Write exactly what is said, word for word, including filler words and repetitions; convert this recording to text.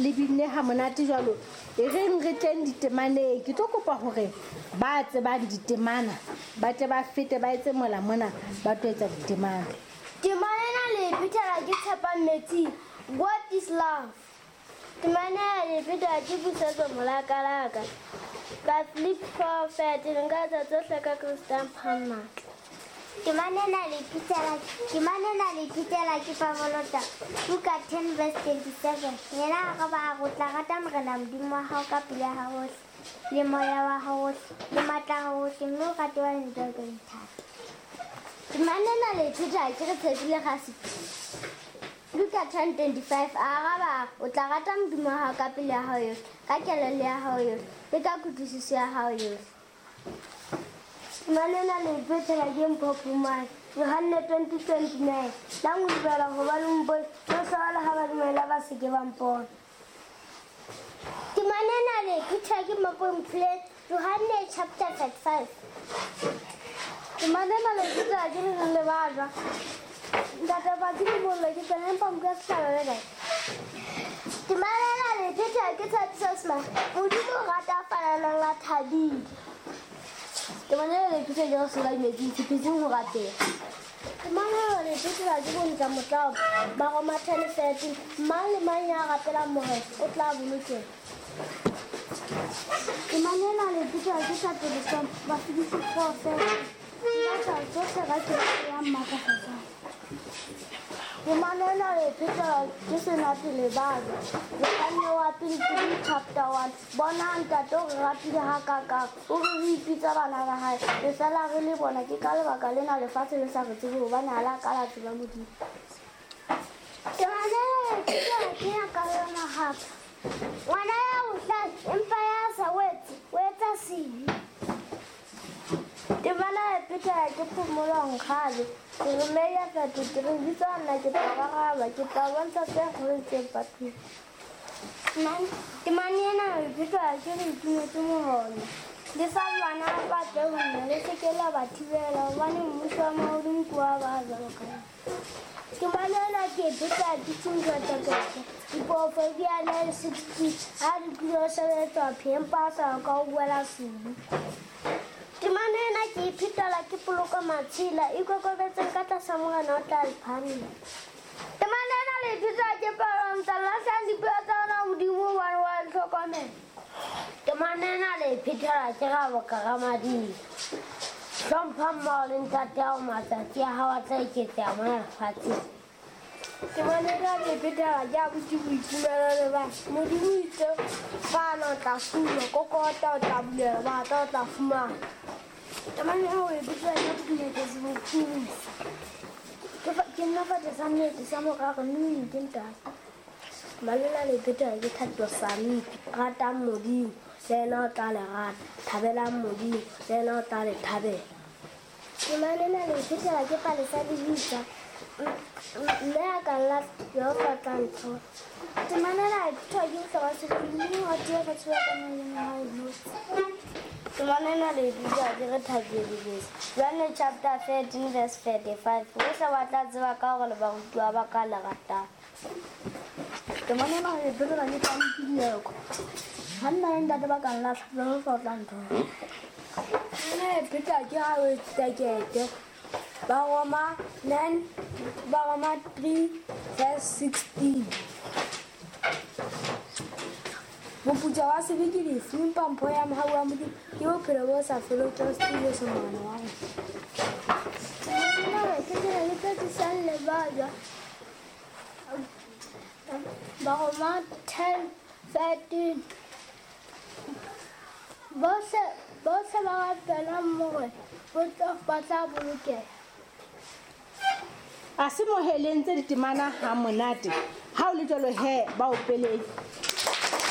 le binne ha monate jwalo e reng re tleng ditemaneng ke tlo kopa hore ba tsebang ditemana ba tle ba fete ba etse mola mona ba tlo etsa ditemana. Temana le phethela ke tshepa metsi. What is love? Temana le phethela ke busetso molakalaka. Ka flip prophet nka tsa tsohle ka Christian Palmer. Temana le phethela temana le phethela ke Pavolota. Luka ten verse twenty-seven. Yena ga ba go tla rata morena modimo wa hao ka pele ha hohle le moya wa hao le matla hohle mme o rate wa ntwa ka thata. Temana le phethela ke re tshepile ga se. Luka ten twenty-five a ba o tla rata modimo wa hao ka pele ha hao yohle ka kelello ya hao yohle le ka kutlwisiso ya hao yohle. Temana le phethela ke Mpopumane. Yohane twenty twenty-nine. La ngubela go ba le mpo tso sala ha ba dumela ba se ke ba mpona. Temana le phethela ke Mapomple. Yohane chapter thirty-five. Temana le phethela ke le ba Data ba di mo le ke teng pa mo ka sala le. Temana le phethela ke Tsatsasma. Modimo rata fana la thabile. Temana le phethela ke sala metsi ke phetseng ho ratela. Temana le phethela ke bontsha motlao ba go mathele fete mang le mang ya rapela more o tla bolokela. Temana le phethela ke Tsatsasma ba fedise prophet. Ba tsa tsohle ga ke ya mmaka fasa. Temana le phethela ke Senate le bana. Yohane wa pele chapter one. Bona ntate o ratile ha kaka o re ipitsa bana ba hae le sala re le bona ke ka lebaka lena lefatshe le sa re tsebe hobane ala ka la tseba modimo. Temana le phethela ke ya ka yona hapa. Ngwana ya o tla empa ya sa wetse wetsa sini. Temana le phethela ke Phomolo Nkgale. Jeremia thirty-three bitsa nna ke tla ba ke tla bontsha se go ntse batho. Temana le phethela ke re itumetse moholo. Le sa bana ba tla ho nna le sekela ba thibela hobane mmuso wa mahodimo kwa ba zaka. Temana ke phethela ke tshingwa tsa ka. Dipofobia le sixty a di tlo sebetsa phempa sa ka o buela sini. Temana ke phethela ke Poloko Matshila e kokobetseng ka tlasa morena o tla iphani. Temana le phethela ke Palonta la sa di phetsa modimo wa wa tlhokomela. Temana le phethela ke Rabo Karamadi. Hlompha mmao ntate wa matsatsi a hawa tsa iketsa mona fatsi. Temana le phethela ke Abuti Boitumelo le ba modimo itse fa no tla fulo kokota o tla bulela ba ta tla fumana. Temana o e bitsa ya ditlhoko tse mo tshisa. Ke fa ke nna fa tsa nnete sa mo ga go nne ke ntata. Malela le phethela ke Thato Sami rata modimo le na o tla le rata thabela modimo le na o tla le thabela. Temana le phethela ke Palesa di bitsa le a ka la yo fa tantho. Temana le phethela ke sa ba se le mo tia ka tswa ka nna ha no. Temana le bitsa ke re thabile. Yohane chapter thirteen verse thirty-five. Go sa batla tseba ka gore le ba rutwa ba ka la rata. Temana le phethela ke Tantileko. Hanna nda ba ka la tlhelo fa tantho. Ne phethela ke ha o tsekete. Ba Roma nine ba Roma three verse sixteen. Mopuja wa sebeke le fumpa mpho ya mohau wa modimo ke bophelo bo sa felo tsa stile se mona wa go. Nna re phethela le phethisa le baja. Ba Roma ten thirteen. Bose bose ba tsena mo go tsa patla boloke. A se moheleng tse ditemana ha monate ha o le jalo he ba o peledi.